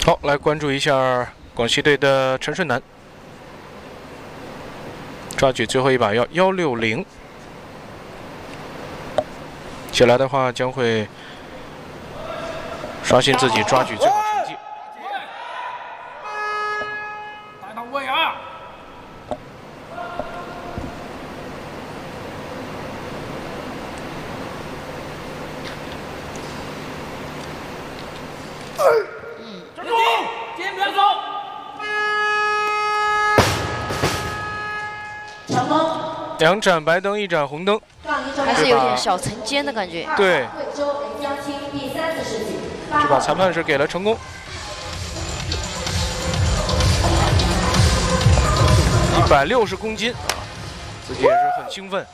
好，来关注一下广西队的陈顺南，抓举最后一把要160，起来的话将会刷新自己抓举最好成绩。 带到位啊！站住！肩别走！ 成功。 2盏白灯，1盏红灯， 还是有点小沉肩的感觉。 对， 贵州人江青第3次世举。 这把裁判是给了成功。160公斤啊，自己也是很兴奋。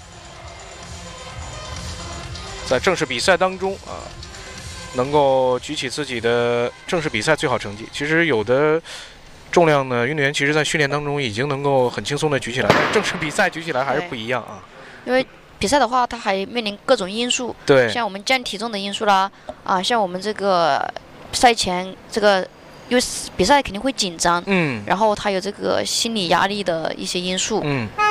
在正式比赛当中啊，能够举起自己的正式比赛最好成绩。其实有的重量呢，运动员其实在训练当中已经能够很轻松的举起来，但正式比赛举起来还是不一样啊。 因为比赛的话，它还面临各种因素， 对， 像我们降体重的因素啦，像我们这个赛前这个，因为比赛肯定会紧张，然后它有这个心理压力的一些因素，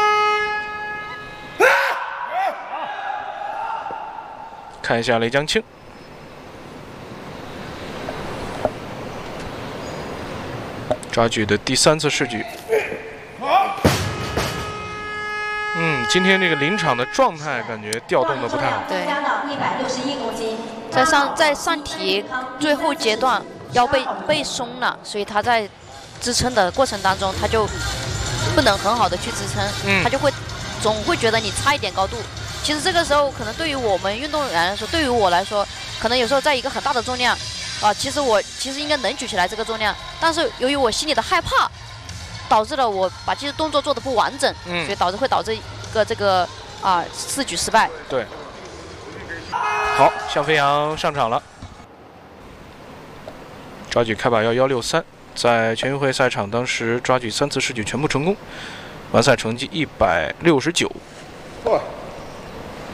看一下雷江青，抓举的第3次试举。今天这个临场的状态感觉调动的不太好。 对， 加到161公斤。 在上体最后阶段腰被松了，所以他在支撑的过程当中，他就不能很好的去支撑，他就会总会觉得你差一点高度。其实这个时候可能对于我们运动员来说，对于我来说，可能有时候在一个很大的重量，其实应该能举起来这个重量，但是由于我心里的害怕，导致了我把这些动作做的不完整，所以会导致一个这个试举失败。 对。好，向飞扬上场了，抓举开把要163，在全运会赛场当时抓举3次试举全部成功，完赛成绩169。